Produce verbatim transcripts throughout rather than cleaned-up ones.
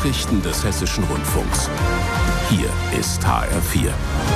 Nachrichten des Hessischen Rundfunks. Hier ist H R vier.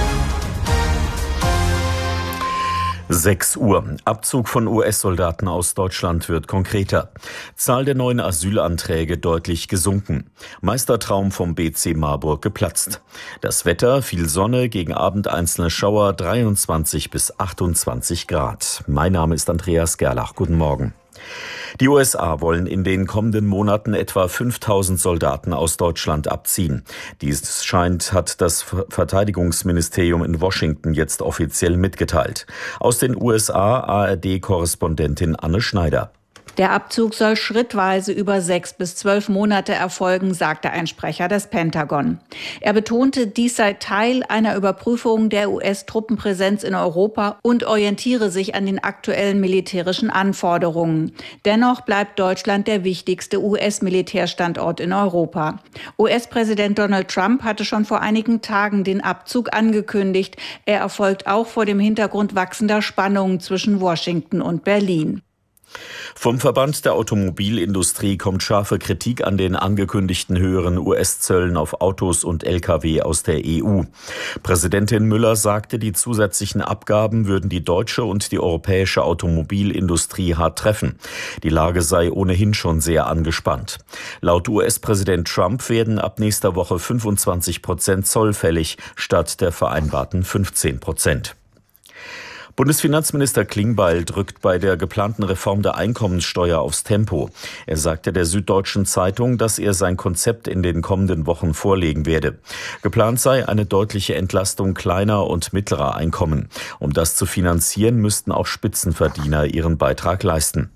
sechs Uhr. Abzug von U S-Soldaten aus Deutschland wird konkreter. Zahl der neuen Asylanträge deutlich gesunken. Meistertraum vom B C Marburg geplatzt. Das Wetter, viel Sonne, gegen Abend einzelne Schauer, dreiundzwanzig bis achtundzwanzig Grad. Mein Name ist Andreas Gerlach. Guten Morgen. Die U S A wollen in den kommenden Monaten etwa fünftausend Soldaten aus Deutschland abziehen. Dies scheint, hat das Verteidigungsministerium in Washington jetzt offiziell mitgeteilt. Aus den U S A A R D-Korrespondentin Anne Schneider. Der Abzug soll schrittweise über sechs bis zwölf Monate erfolgen, sagte ein Sprecher des Pentagon. Er betonte, dies sei Teil einer Überprüfung der U S-Truppenpräsenz in Europa und orientiere sich an den aktuellen militärischen Anforderungen. Dennoch bleibt Deutschland der wichtigste U S-Militärstandort in Europa. U S-Präsident Donald Trump hatte schon vor einigen Tagen den Abzug angekündigt. Er erfolgt auch vor dem Hintergrund wachsender Spannungen zwischen Washington und Berlin. Vom Verband der Automobilindustrie kommt scharfe Kritik an den angekündigten höheren U S-Zöllen auf Autos und L K W aus der E U. Präsidentin Müller sagte, die zusätzlichen Abgaben würden die deutsche und die europäische Automobilindustrie hart treffen. Die Lage sei ohnehin schon sehr angespannt. Laut U S-Präsident Trump werden ab nächster Woche fünfundzwanzig Prozent Zoll fällig, statt der vereinbarten fünfzehn Prozent. Bundesfinanzminister Klingbeil drückt bei der geplanten Reform der Einkommenssteuer aufs Tempo. Er sagte der Süddeutschen Zeitung, dass er sein Konzept in den kommenden Wochen vorlegen werde. Geplant sei eine deutliche Entlastung kleiner und mittlerer Einkommen. Um das zu finanzieren, müssten auch Spitzenverdiener ihren Beitrag leisten.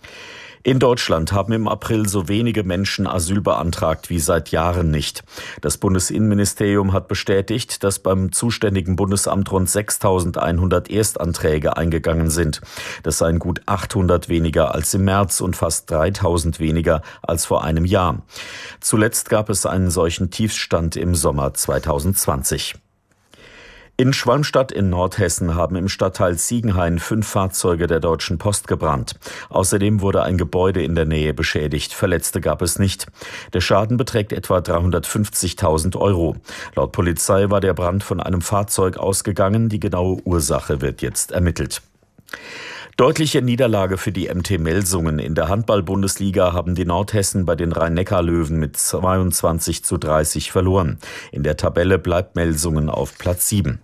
In Deutschland haben im April so wenige Menschen Asyl beantragt wie seit Jahren nicht. Das Bundesinnenministerium hat bestätigt, dass beim zuständigen Bundesamt rund sechstausendeinhundert Erstanträge eingegangen sind. Das seien gut achthundert weniger als im März und fast dreitausend weniger als vor einem Jahr. Zuletzt gab es einen solchen Tiefstand im Sommer zweitausendzwanzig. In Schwalmstadt in Nordhessen haben im Stadtteil Ziegenhain fünf Fahrzeuge der Deutschen Post gebrannt. Außerdem wurde ein Gebäude in der Nähe beschädigt. Verletzte gab es nicht. Der Schaden beträgt etwa dreihundertfünfzigtausend Euro. Laut Polizei war der Brand von einem Fahrzeug ausgegangen. Die genaue Ursache wird jetzt ermittelt. Deutliche Niederlage für die M T Melsungen. In der Handball-Bundesliga haben die Nordhessen bei den Rhein-Neckar-Löwen mit zweiundzwanzig zu dreißig verloren. In der Tabelle bleibt Melsungen auf Platz sieben.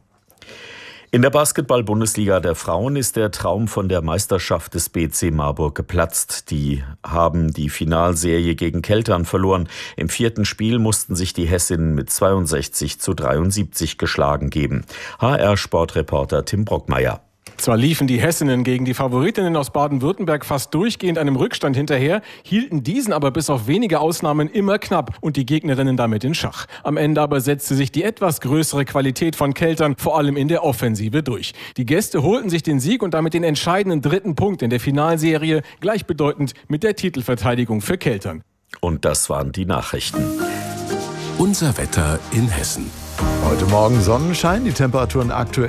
In der Basketball-Bundesliga der Frauen ist der Traum von der Meisterschaft des B C Marburg geplatzt. Die haben die Finalserie gegen Keltern verloren. Im vierten Spiel mussten sich die Hessinnen mit zweiundsechzig zu dreiundsiebzig geschlagen geben. H R-Sportreporter Tim Brockmeier. Zwar liefen die Hessinnen gegen die Favoritinnen aus Baden-Württemberg fast durchgehend einem Rückstand hinterher, hielten diesen aber bis auf wenige Ausnahmen immer knapp und die Gegnerinnen damit in Schach. Am Ende aber setzte sich die etwas größere Qualität von Keltern vor allem in der Offensive durch. Die Gäste holten sich den Sieg und damit den entscheidenden dritten Punkt in der Finalserie, gleichbedeutend mit der Titelverteidigung für Keltern. Und das waren die Nachrichten. Unser Wetter in Hessen. Heute Morgen Sonnenschein, die Temperaturen aktuell